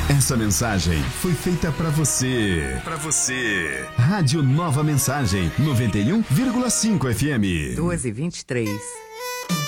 Essa mensagem foi feita para você. Para você. Rádio Nova Mensagem, 91,5 FM. 12h23.